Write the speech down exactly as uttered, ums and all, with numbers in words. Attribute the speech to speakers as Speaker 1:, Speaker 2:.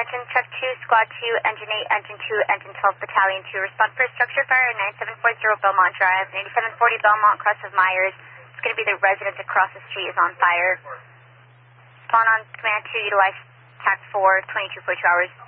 Speaker 1: attention, Truck two, Squad two, Engine eight, Engine two, Engine twelve, Battalion two. Respond for structure fire at nine seven four zero Belmont Drive, eighty-seven forty Belmont, cross of Myers. It's going to be the residence across the street is on fire. Spawn on Command two, utilize T A C four, twenty-two point two hours.